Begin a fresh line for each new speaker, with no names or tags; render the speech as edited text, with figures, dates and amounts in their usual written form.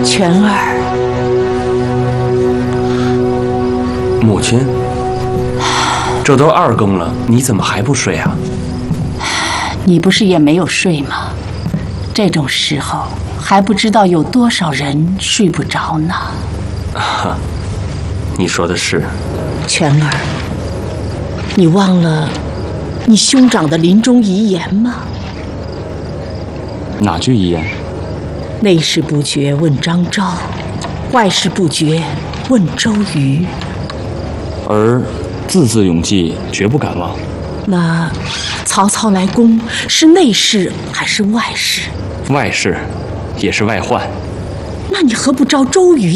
全儿，
母亲，这都2更了，你怎么还不睡啊？
你不是也没有睡吗？这种时候还不知道有多少人睡不着呢。
你说的是。
全儿，你忘了你兄长的临终遗言吗？
哪句遗言？
内事不决问张昭，外事不决问周瑜。
而字字永记，绝不敢忘。
那曹操来攻是内事还是外事？
外事，也是外患。
那你何不召周瑜